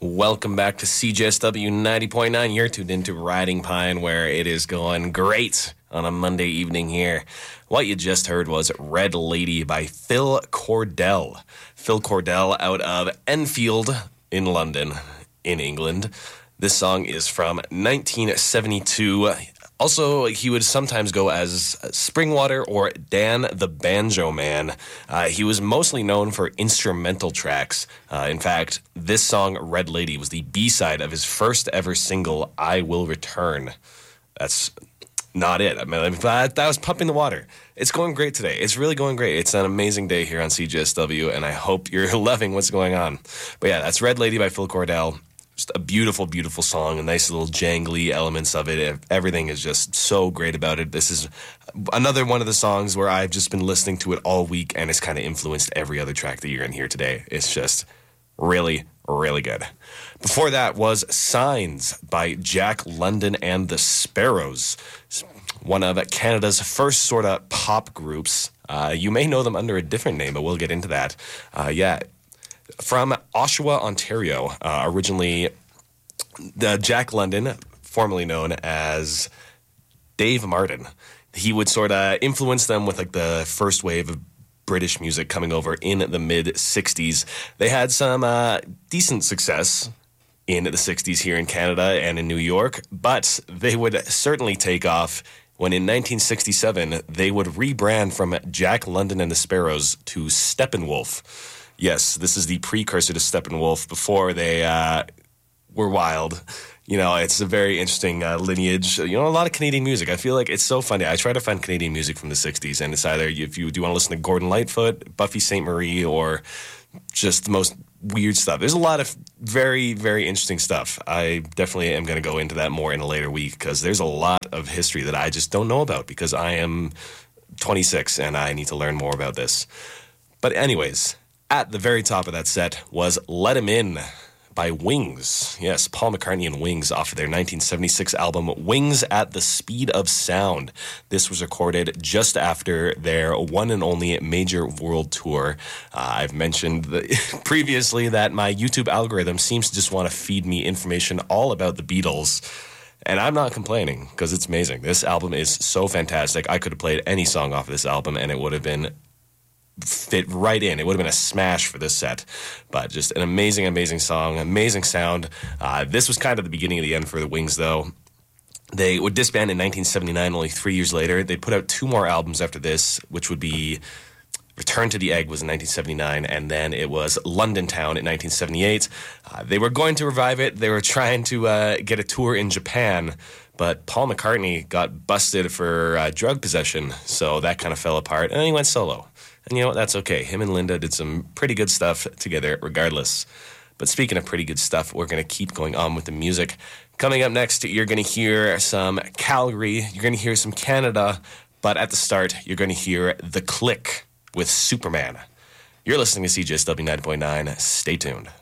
Welcome back to CJSW 90.9. You're tuned into Riding Pine, where it is going great on a Monday evening here. What you just heard was Red Lady by Phil Cordell. Phil Cordell out of Enfield in London, in England. This song is from 1972. Also, he would sometimes go as Springwater or Dan the Banjo Man. He was mostly known for instrumental tracks. In fact, this song, Red Lady, was the B-side of his first ever single, I Will Return. That's not it. I mean, that was pumping the water. It's going great today. It's really going great. It's an amazing day here on CJSW, and I hope you're loving what's going on. But yeah, that's Red Lady by Phil Cordell. Just a beautiful, beautiful song, a nice little jangly elements of it. Everything is just so great about it. This is another one of the songs where I've just been listening to it all week, and it's kind of influenced every other track that you're going to hear today. It's just really, really good. Before that was Signs by Jack London and the Sparrows, one of Canada's first sort of pop groups. You may know them under a different name, but we'll get into that. From Oshawa, Ontario, originally Jack London, formerly known as Dave Martin. He would sort of influence them with like the first wave of British music coming over in the mid-'60s. They had some decent success in the 60s here in Canada and in New York, but they would certainly take off when in 1967 they would rebrand from Jack London and the Sparrows to Steppenwolf. Yes, this is the precursor to Steppenwolf before they were wild. You know, it's a very interesting lineage. You know, a lot of Canadian music. I feel like it's so funny. I try to find Canadian music from the 60s, and it's either if you do want to listen to Gordon Lightfoot, Buffy St. Marie, or just the most weird stuff. There's a lot of very, very interesting stuff. I definitely am going to go into that more in a later week because there's a lot of history that I just don't know about because I am 26 and I need to learn more about this. But anyways, at the very top of that set was Let 'Em In by Wings. Yes, Paul McCartney and Wings off of their 1976 album, Wings at the Speed of Sound. This was recorded just after their one and only major world tour. I've mentioned previously that my YouTube algorithm seems to just want to feed me information all about the Beatles. And I'm not complaining because it's amazing. This album is so fantastic. I could have played any song off of this album and it would have been fit right in. It would have been a smash for this set. But just an amazing, amazing song, amazing sound. This was kind of the beginning of the end for the Wings, though. They would disband in 1979, only 3 years later. They put out 2 more albums after this, which would be Return to the Egg was in 1979, and then it was London Town in 1978. They were going to revive it. They were trying to get a tour in Japan, but Paul McCartney got busted for drug possession, so that kind of fell apart, and then he went solo. And you know what? That's okay. Him and Linda did some pretty good stuff together regardless. But speaking of pretty good stuff, we're going to keep going on with the music. Coming up next, you're going to hear some Calgary. You're going to hear some Canada. But at the start, you're going to hear The Click with Superman. You're listening to CJSW 9.9. Stay tuned.